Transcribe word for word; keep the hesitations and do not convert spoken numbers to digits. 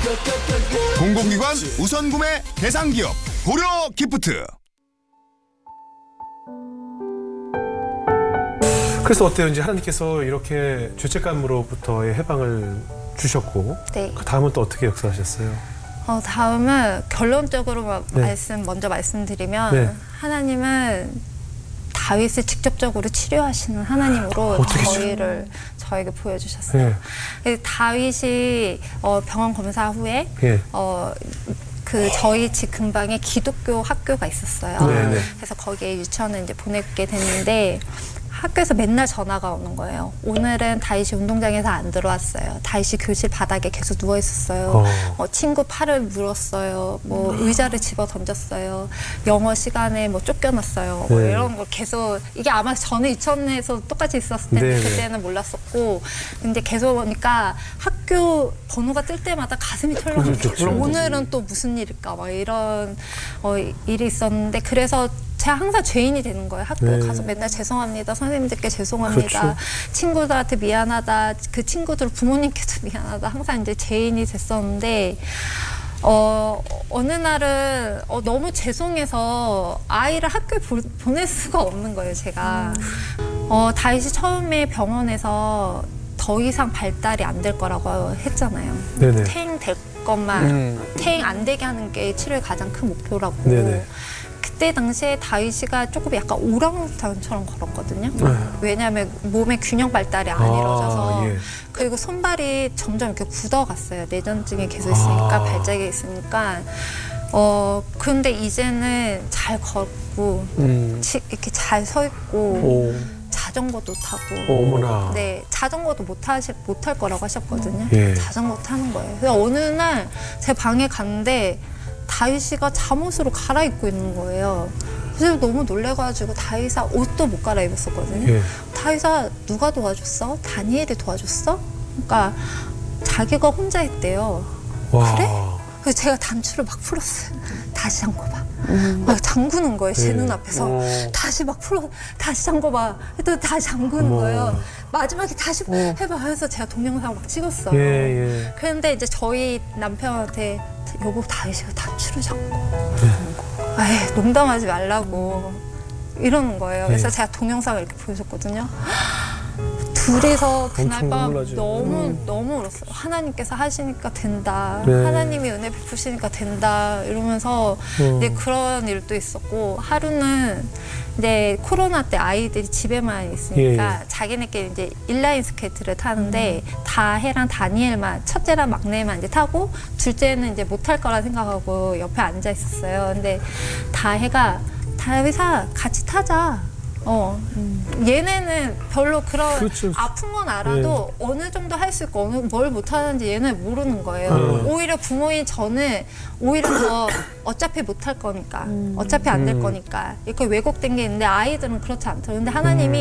공공기관 우선 구매 대상 기업 고려 기프트. 그래서 어때요? 이제 하나님께서 이렇게 죄책감으로부터의 해방을 주셨고, 네. 그 다음은 또 어떻게 역사하셨어요? 어, 다음은 결론적으로 마- 네. 말씀 먼저 말씀드리면 네. 하나님은 다윗을 직접적으로 치료하시는 하나님으로 어떻게 저희를 저에게 보여주셨어요. 예. 다윗이 어, 병원 검사 후에 예. 어, 그 저희 집 근방에 기독교 학교가 있었어요. 네네. 그래서 거기에 유치원을 이제 보내게 됐는데 학교에서 맨날 전화가 오는 거예요. 오늘은 다윗이 운동장에서 안 들어왔어요. 다윗이 교실 바닥에 계속 누워 있었어요. 어. 어, 친구 팔을 물었어요. 뭐 의자를 집어 던졌어요. 영어 시간에 뭐 쫓겨났어요. 뭐 네. 이런 거 계속 이게 아마 전에 유치원에서 똑같이 있었을 텐데 네네. 그때는 몰랐었고 근데 계속 보니까 학교 번호가 뜰 때마다 가슴이 털렁거려요. 그렇죠. 오늘은 또 무슨 일일까 막 이런 어, 일이 있었는데 그래서 제가 항상 죄인이 되는 거예요. 학교 네. 가서 맨날 죄송합니다. 선생님들께 죄송합니다. 그렇죠. 친구들한테 미안하다. 그 친구들 부모님께도 미안하다. 항상 이제 죄인이 됐었는데 어, 어느 날은 어, 너무 죄송해서 아이를 학교에 보, 보낼 수가 없는 거예요. 제가 어, 다윗이 처음에 병원에서 더 이상 발달이 안 될 거라고 했잖아요. 네네. 퇴행 될 것만 음. 퇴행 안 되게 하는 게 치료의 가장 큰 목표라고. 네네. 그때 당시에 다윗이가 조금 약간 오랑우탄처럼 걸었거든요. 네. 왜냐하면 몸의 균형 발달이 안 아, 이루어져서 예. 그리고 손발이 점점 이렇게 굳어갔어요. 내전증이 계속 있으니까 아. 발작이 있으니까 어 근데 이제는 잘 걷고 음. 치- 이렇게 잘 서 있고 오. 자전거도 타고 어머나. 네 자전거도 못 하실 못 할 거라고 하셨거든요. 예. 자전거 타는 거예요. 그래서 어느 날 제 방에 갔는데 다윗이가 잠옷으로 갈아입고 있는 거예요. 그래서 너무 놀래가지고 다윗아 옷도 못 갈아입었었거든요. 예. 다윗아 누가 도와줬어? 다니엘이 도와줬어? 그러니까 자기가 혼자 했대요. 와. 그래? 그래서 제가 단추를 막 풀었어요. 다시 잠궈봐. 막 잠그는 거예요. 제 예. 눈앞에서. 어. 다시 막 풀어. 다시 잠궈봐. 또 다시 잠그는 어머. 거예요. 마지막에 다시 해봐. 해서 제가 동영상 막 찍었어요. 예, 예. 그런데 이제 저희 남편한테 여보 다윗이가 단추를 잡고 네. 에이 농담하지 말라고 이러는 거예요. 그래서 네. 제가 동영상을 이렇게 보여줬거든요. 둘이서 그날 엄청 밤 눈물 나죠. 너무 음. 너무 울었어요. 하나님께서 하시니까 된다. 네. 하나님이 은혜 베푸시니까 된다. 이러면서 음. 이제 그런 일도 있었고 하루는 이제 코로나 때 아이들이 집에만 있으니까 예, 예. 자기네끼리 이제 인라인 스케이트를 타는데 다혜랑 다니엘만 첫째랑 막내만 이제 타고 둘째는 이제 못할 거라 생각하고 옆에 앉아 있었어요. 근데 다혜가 다윗아 같이 타자. 어, 얘네는 별로 그런 그렇죠. 아픈 건 알아도 어느 정도 할 수 있고 어느 뭘 못하는지 얘는 모르는 거예요. 음. 오히려 부모인 저는 오히려 더 어차피 못할 거니까 어차피 안 될 음. 거니까 이렇게 왜곡된 게 있는데 아이들은 그렇지 않더라고요. 근데 하나님이